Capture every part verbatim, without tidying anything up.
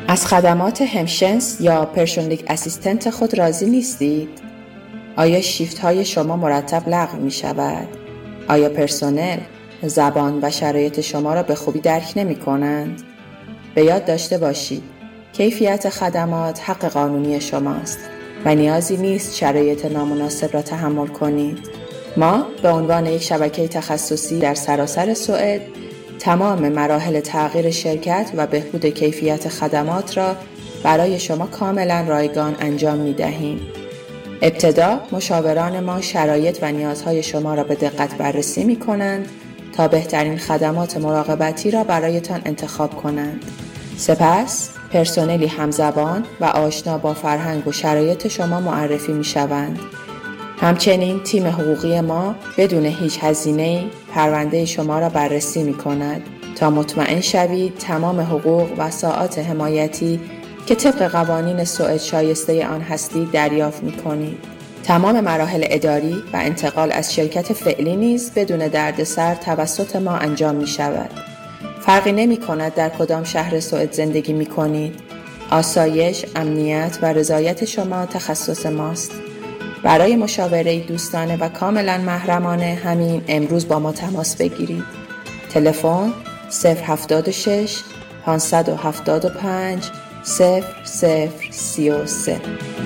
از خدمات همشنس یا پرسونالیک اسیستنت خود راضی نیستید؟ آیا شیفت های شما مرتب لغو می شود؟ آیا پرسنل زبان و شرایط شما را به خوبی درک نمی کنند؟ به یاد داشته باشید کیفیت خدمات حق قانونی شماست و نیازی نیست شرایط نامناسب را تحمل کنید. ما به عنوان یک شبکه تخصصی در سراسر سوئد تمام مراحل تغییر شرکت و بهبود کیفیت خدمات را برای شما کاملا رایگان انجام می دهیم. ابتدا مشاوران ما شرایط و نیازهای شما را به دقت بررسی می کنند تا بهترین خدمات مراقبتی را برایتان انتخاب کنند. سپس پرسنلی همزبان و آشنا با فرهنگ و شرایط شما معرفی می شوند. همچنین تیم حقوقی ما بدون هیچ هزینه‌ای پرونده شما را بررسی می کند تا مطمئن شوید تمام حقوق و ساعات حمایتی که طبق قوانین سوئد شایسته آن هستید دریافت می کنید. تمام مراحل اداری و انتقال از شرکت فعلی نیز بدون دردسر توسط ما انجام می شود. فرقی نمی کند در کدام شهر سوئد زندگی می کنید. آسایش، امنیت و رضایت شما تخصص ماست. برای مشاوره دوستانه و کاملا محرمانه همین امروز با ما تماس بگیرید. تلفن صفر هفتاد و شش پانصد و هفتاد و پنج صفر صفر سی و سه.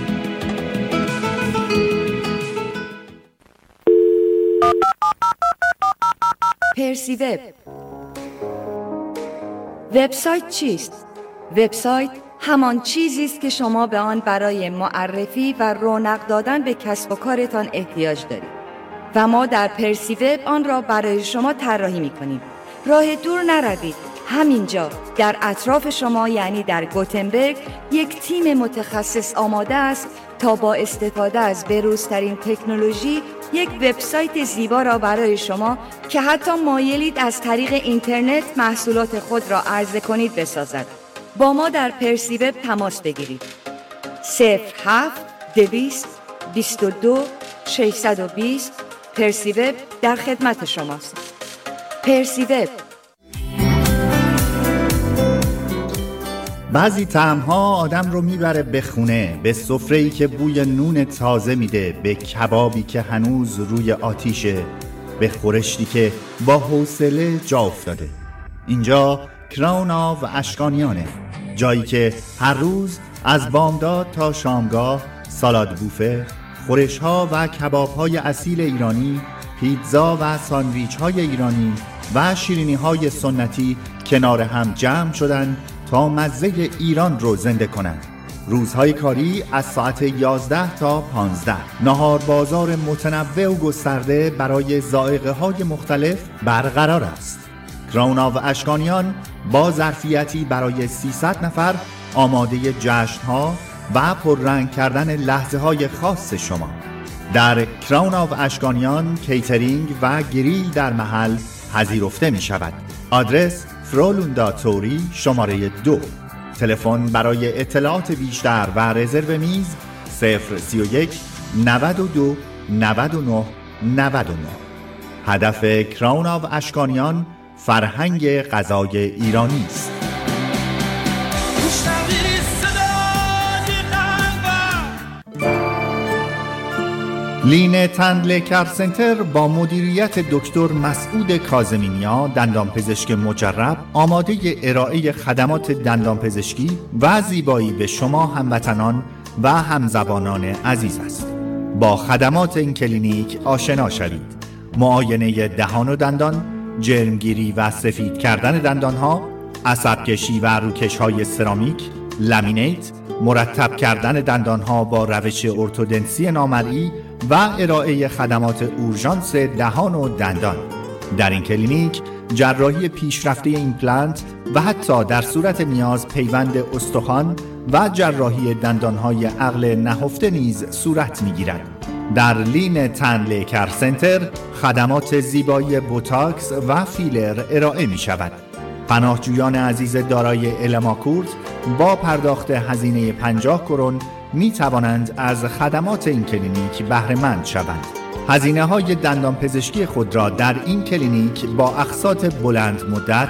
پرسی وب. وبسایت چیست؟ وبسایت همان چیزی است که شما به آن برای معرفی و رونق دادن به کسب و کارتان احتیاج دارید و ما در پرسی وب آن را برای شما طراحی می‌کنیم. راه دور نروید. همینجا در اطراف شما یعنی در گوتنبرگ یک تیم متخصص آماده است تا با استفاده از بروزترین تکنولوژی یک وبسایت زیبا را برای شما که حتی مایلید از طریق اینترنت محصولات خود را عرضه کنید بسازد. با ما در پرسی وب تماس بگیرید. صفر هفت دویست بیست و دو ششصد و بیست. پرسی وب در خدمت شماست. پرسی وب. بعضی طعم‌ها آدم رو میبره به خونه، به سفره‌ای که بوی نون تازه میده، به کبابی که هنوز روی آتیشه، به خورشتی که با حوصله جا افتاده. اینجا کراون و اشکانیانه، جایی که هر روز از بامداد تا شامگاه سالاد بوفه، خورش‌ها و کباب‌های اصیل ایرانی، پیتزا و ساندویچ‌های ایرانی و شیرینی‌های سنتی کنار هم جمع شدن تا مزه ایران رو زنده کنند. روزهای کاری از ساعت یازده تا پانزده. نهار بازار متنوع و گسترده برای ذائقه‌های مختلف برقرار است. کراونا و اشکانیان با ظرفیتی برای سیصد نفر آماده جشن‌ها و پررنگ کردن لحظه‌های خاص شما. در کراونا و اشکانیان کیترینگ و گریل در محل پذیرفته می شود. آدرس فرولوندا توری شماره دو. تلفن برای اطلاعات بیشتر و رزرو میز صفر سی و یک نود و دو نود و نه نود و نه. هدف کراونا و اشکانیان فرهنگ غذای ایرانی است. لین تندل کر سنتر با مدیریت دکتر مسعود کاظمینیا، دندانپزشک مجرب، آماده ارائه خدمات دندانپزشکی و زیبایی به شما هموطنان و همزبانان عزیز است. با خدمات این کلینیک آشنا شوید. معاینه دهان و دندان، جرمگیری و سفید کردن دندانها، عصبکشی و روکش‌های سرامیک، لامینیت، مرتب کردن دندانها با روش ارتودنسی نامرئی و ارائه خدمات اورژانس دهان و دندان. در این کلینیک جراحی پیشرفته ایمپلنت و حتی در صورت نیاز پیوند استخوان و جراحی دندانهای عقل نهفته نیز صورت می‌گیرد. در لین تندل کر سنتر خدمات زیبایی بوتاکس و فیلر ارائه می شود. پناهجویان عزیز دارای الماکورت با پرداخت هزینه پنجاه کرون می توانند از خدمات این کلینیک بهره مند شوند. هزینه های دندان پزشکی خود را در این کلینیک با اقساط بلند مدت